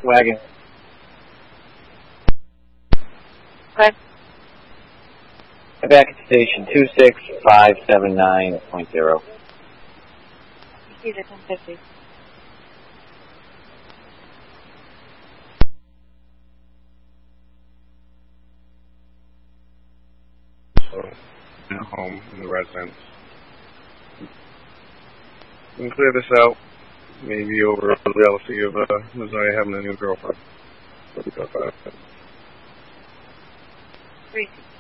Wagon. Okay. Back at station 26579.0. He's at 1050. So, at home in the residence. We can clear this out. Maybe over the reality of Missouri having a new girlfriend. 3.